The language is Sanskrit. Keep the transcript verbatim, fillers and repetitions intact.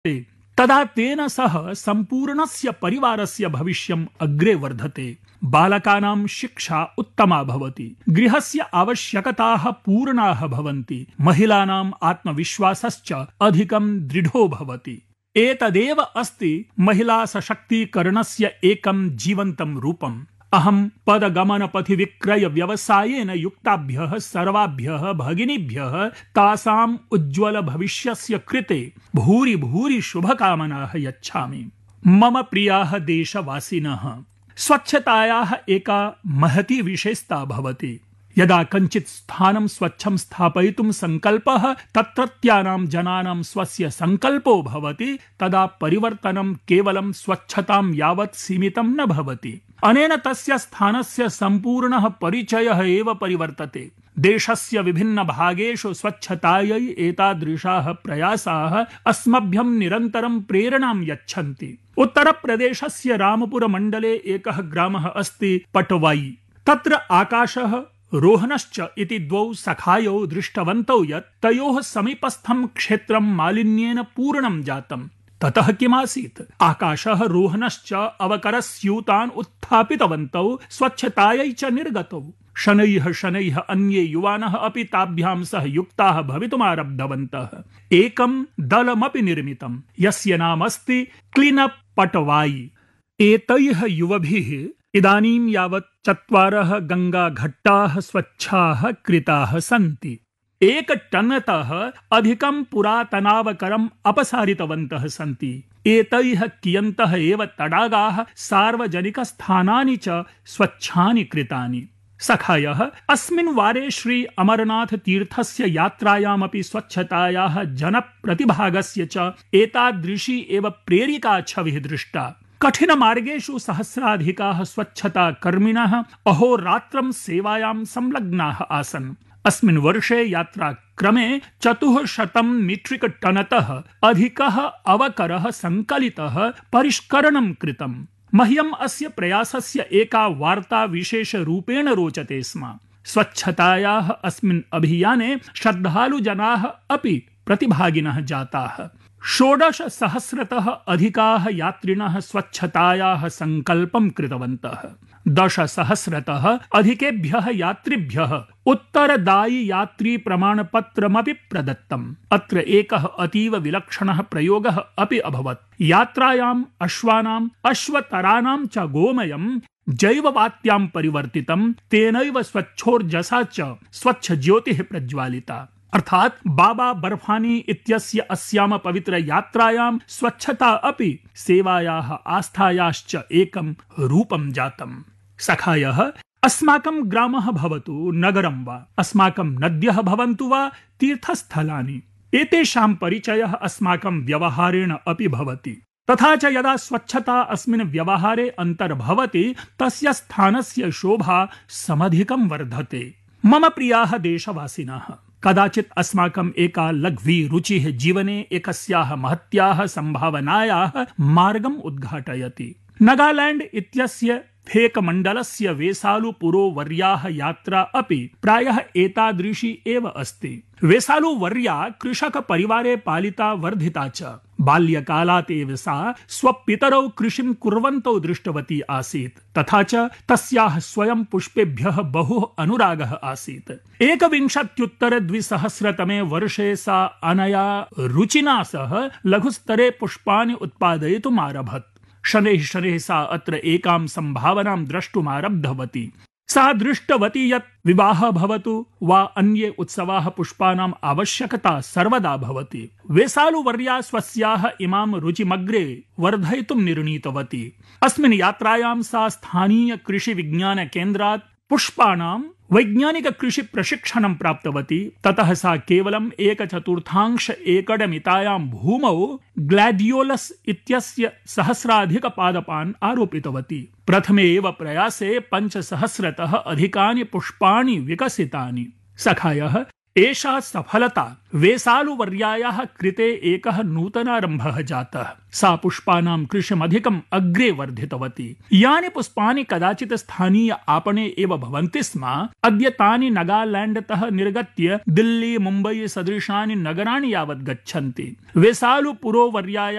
तदा तेन सह सम्पूर्णस्य परिवारस्य भविष्यम् अग्रे वर्धते। बालकानां शिक्षा उत्तमा भवति, गृहस्य आवश्यकताः पूर्णाः भवन्ति, महिलानाम् आत्मविश्वासश्च अधिकं दृढो भवति। एतदेव अस्ति महिला सशक्तीकरणस्य एकं जीवन्तं रूपम्। अहं पदगमनपथि विक्रय व्यवसायेन युक्ताभ्यः सर्वाभ्यः भगिनीभ्यः तासाम् उज्ज्वल भविष्यस्य कृते भूरि भूरि शुभकामनाः यच्छामि। मम प्रियाः देशवासिनः, स्वच्छतायाः एका महती विशेषता भवति। यदा कञ्चित् स्थानं स्वच्छं स्थापयितुं सङ्कल्पः तत्रत्यानां जनानां स्वस्य सङ्कल्पो भवति, तदा परिवर्तनं केवलं स्वच्छतां यावत् सीमितं न भवति। अनेन तस्य स्थानस्य सम्पूर्णः परिचयः एव परिवर्तते। देशस्य विभिन्न भागेषु स्वच्छतायै एतादृशाः प्रयासाः अस्मभ्यं निरन्तरं प्रेरणां यच्छन्ति। उत्तरप्रदेशस्य रामपुरमण्डले एकः ग्रामः अस्ति पटवाई। तत्र आकाशः रोहनश्च इति द्वौ सखायौ दृष्टवन्तौ यत् तयोः समीपस्थं क्षेत्रं मालिन्येन पूर्णं जातम्। ततः किमासीत्? आकाशः रोहनश्च अवकरस्यूतान् उत्थापितवन्तौ, स्वच्छतायै च निर्गतौ। शनैः शनैः अन्ये युवानः अपि ताभ्यां सह युक्ताः भवितुमारब्धवन्तः। एकं दलमपि निर्मितं, यस्य नाम अस्ति क्लीनअप पटवाई। एतैः युवभिः इदानीं यावत् चत्वारः गङ्गाघट्टाः स्वच्छाः कृताः सन्ति। एक टनतः अधिकं पुरातनावकरम् अपसारितवन्तः सन्ति। एतैः कियन्तः एव तडागाः सार्वजनिकस्थानानि च स्वच्छानि कृतानि। सखायः अस्मिन् वारे श्री अमरनाथ तीर्थस्य यात्रायामपि स्वच्छतायाः जनप्रतिभागस्य च एतादृशी एव प्रेरिका छविः दृष्टा। कठिनमार्गेषु सहस्राधिकाः स्वच्छताकर्मिणः अहोरात्रं सेवायां संलग्नाः आसन्। अस्मिन् वर्षे यात्राक्रमे चतुःशतं मीट्रिक टनतः अधिकः अवकरः सङ्कलितः परिष्करणं कृतम्। मह्यम् अस्य प्रयासस्य एका वार्ता विशेषरूपेण रोचते स्म। स्वच्छतायाः अस्मिन् अभियाने श्रद्धालुजनाः अपि प्रतिभागिनः जाताः। षोडश सहस्रतः अधिकाः यात्रिणः स्वच्छतायाः सङ्कल्पं कृतवन्तः। दश सहस्रतः अधिकेभ्यः यात्रिभ्यः उत्तरदायि यात्री प्रमाणपत्रमपि प्रदत्तम्। अत्र एकः अतीव विलक्षणः प्रयोगः अपि अभवत्। यात्रायाम् अश्वानाम् अश्वतराणां च गोमयं जैववात्यां परिवर्तितं, तेनैव स्वच्छोर्जसा च स्वच्छ ज्योतिः प्रज्वालिता। अर्थात् बाबा बर्फानी इत्यस्य अस्याम पवित्र यात्रायां स्वच्छता अपि सेवायाः आस्थायाश्च एकं रूपं जातम्। सखायः, अस्माकं ग्रामः भवतु नगरं वा, अस्माकं नद्यः भवन्तु वा तीर्थस्थलानि, एतेषां परिचयः अस्माकं व्यवहारेण अपि भवति। तथा च यदा स्वच्छता अस्मिन् व्यवहारे अन्तर्भवति, तस्य स्थानस्य शोभा समधिकं वर्धते। मम प्रियाः देशवासिनः, कदाचित् अस्माकम् एका लघ्वी रुचिः जीवने एकस्याः महत्याः सम्भावनायाः मार्गम् उद्घाटयति। नागालैंड इत्यस्य फेकमण्डलस्य वेसालुपुरोवर्याः यात्रा अपि प्रायः एतादृशी एव अस्ति। वेसालुवर्या कृषकपरिवारे पालिता वर्धिता च। बाल्यकालात् एव सा स्वपितरौ कृषिं कुर्वन्तौ दृष्टवती आसीत्। तथा च तस्याः स्वयं पुष्पेभ्यः बहु अनुरागः आसीत्। एकविंशत्युत्तर द्विसहस्रतमे वर्षे सा अनया रुचिना सह लघुस्तरे पुष्पाणि उत्पादयितुम् आरभत। शनैः शनैः सा अत्र एकां सम्भावनां द्रष्टुमारब्धवती। सा दृष्टवती यत् विवाहः भवतु वा अन्ये उत्सवाः पुष्पाणाम् आवश्यकता सर्वदा भवति। वेसालुवर्या स्वस्याः इमां रुचिमग्रे वर्धयितुं निर्णीतवती। अस्मिन् यात्रायां सा स्थानीय कृषि विज्ञान केन्द्रात् पुष्पाणां वैज्ञानिक कृषि प्रशिक्षणं प्राप्तवती। ततः सा केवलम् एकचतुर्थांश एकड़मितायां भूमौ ग्लैडियोलस इत्यस्य सहस्राधिकपादपान् आरोपितवती। प्रथमे एव प्रयासे पञ्चसहस्रतः अधिकानि पुष्पाणि विकसितानि। सखायः, एषा सफलता वेसालुवर्यायाः कृते एकः नूतनारम्भः जातः। सा पुष्पाणां कृषिमधिकम् अग्रे वर्धितवती। यानि पुष्पाणि कदाचित् स्थानीय आपणे एव भवन्ति स्म, अद्य तानि नागालैंडतः निर्गत्य दिल्ली मुम्बई सदृशानि नगराणि यावत् गच्छन्ति। वेसालुपुरोवर्यायाः